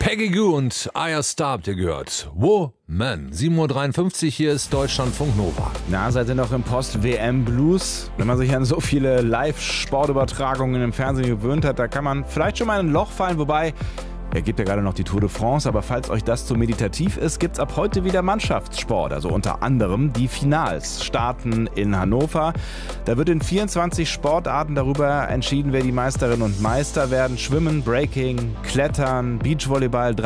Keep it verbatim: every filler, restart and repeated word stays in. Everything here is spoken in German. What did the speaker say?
Peggy Gou und Aya Star habt ihr gehört. Woman. sieben Uhr dreiundfünfzig, hier ist Deutschlandfunk Nova. Na, seid ihr noch im Post-W M-Blues? Wenn man sich an so viele Live-Sportübertragungen im Fernsehen gewöhnt hat, da kann man vielleicht schon mal in ein Loch fallen, wobei... Er gibt ja gerade noch die Tour de France, aber falls euch das zu meditativ ist, gibt's ab heute wieder Mannschaftssport. Also unter anderem die Finals starten in Hannover. Da wird in vierundzwanzig Sportarten darüber entschieden, wer die Meisterinnen und Meister werden. Schwimmen, Breaking, Klettern, Beachvolleyball,